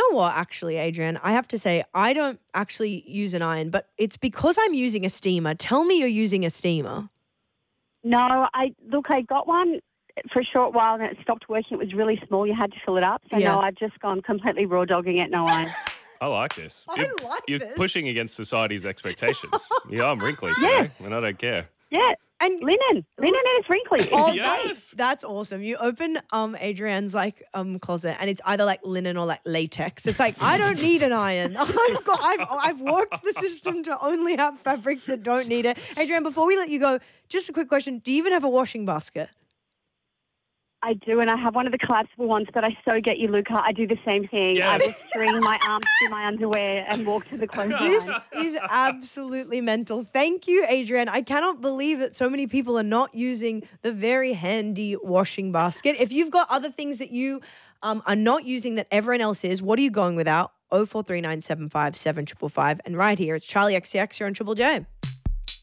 know what, actually, Adrian? I have to say, I don't actually use an iron, but it's because I'm using a steamer. Tell me you're using a steamer. No, I got one for a short while and it stopped working. It was really small. You had to fill it up. So, Yeah. no, I've just gone completely raw dogging it. No iron. I like this. You're this. pushing against society's expectations. Yeah, I'm wrinkly today, and I don't care. Yeah. And Linen and it's wrinkly. Oh, Yes. that's awesome. You open Adrian's closet and it's either like linen or like latex. It's like, I don't need an iron. I've worked the system to only have fabrics that don't need it. Adrian, before we let you go, just a quick question. Do you even have a washing basket? I do, and I have one of the collapsible ones, but I so get you, Luca. I do the same thing. Yes. I will string my arms through my underwear and walk to the clothesline. This is absolutely mental. Thank you, Adrian. I cannot believe that so many people are not using the very handy washing basket. If you've got other things that you are not using that everyone else is, what are you going without? 043975 7555. And right here, it's Charlie XCX. You're on Triple J.